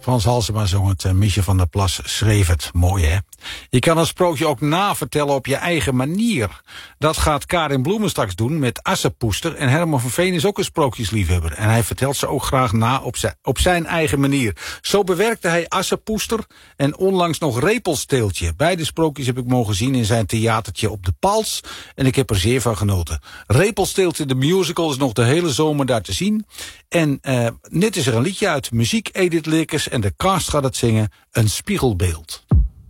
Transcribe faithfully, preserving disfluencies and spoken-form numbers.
Frans Halsema zong het, uh, Miesje van der Plas schreef het. Mooi, hè? Je kan een sprookje ook navertellen op je eigen manier. Dat gaat Karin Bloemen straks doen met Assepoester. En Herman van Veen is ook een sprookjesliefhebber. En hij vertelt ze ook graag na op zijn, op zijn eigen manier. Zo bewerkte hij Assepoester en onlangs nog Repelsteeltje. Beide sprookjes heb ik mogen zien in zijn theatertje op de Pals. En ik heb er zeer van genoten. Repelsteeltje, de musical, is nog de hele zomer daar te zien. En uh, net is er een liedje uit. Muziek Edith Leekers en de cast gaat het zingen. Een spiegelbeeld.